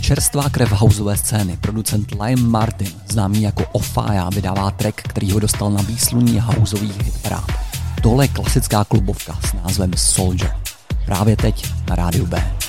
Čerstvá krev houseové scény, producent Liam Martin, známý jako Ofaya, vydává track, který ho dostal na výsluní houseových hitparád. Tohle je klasická klubovka s názvem Soldier. Právě teď na Rádiu B.